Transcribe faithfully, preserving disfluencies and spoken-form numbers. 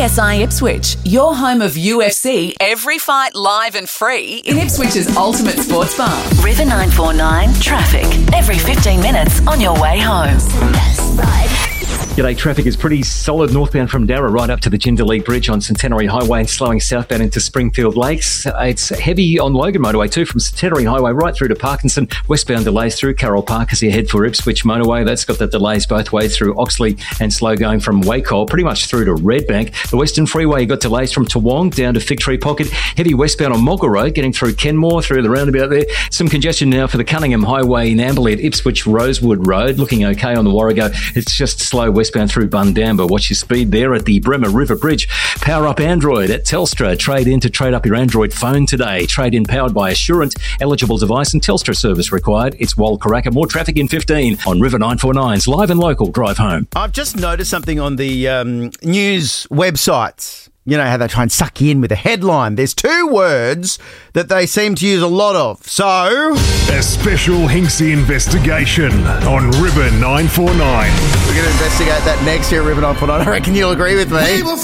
S I Ipswich, your home of U F C, every fight live and free in Ipswich's ultimate sports bar. River nine four nine traffic. Every fifteen minutes on your way home. G'day, traffic is pretty solid northbound from Darra right up to the Jindalee Bridge on Centenary Highway and slowing southbound into Springfield Lakes. It's heavy on Logan Motorway too from Centenary Highway right through to Parkinson. Westbound delays through Carroll Park as you head for Ipswich Motorway. That's got the delays both ways through Oxley and slow going from Wacol pretty much through to Redbank. The Western Freeway, you got delays from Toowong down to Fig Tree Pocket. Heavy westbound on Moggle Road getting through Kenmore through the roundabout there. Some congestion now for the Cunningham Highway in Amberley at Ipswich Rosewood Road. Looking okay on the Warrego. It's just slow westbound through Bundamba. Watch your speed there at the Bremer River Bridge. Power up Android at Telstra. Trade in to trade up your Android phone today. Trade in powered by Assurant. Eligible device and Telstra service required. It's Walcaracca. More traffic in fifteen on River nine four nine's live and local drive home. I've just noticed something on the um, news websites. You know how they try and suck you in with a headline. There's two words that they seem to use a lot of. So... A special Hinksy investigation on River nine four nine. We're going to investigate that next here at River nine four nine. I reckon you'll agree with me.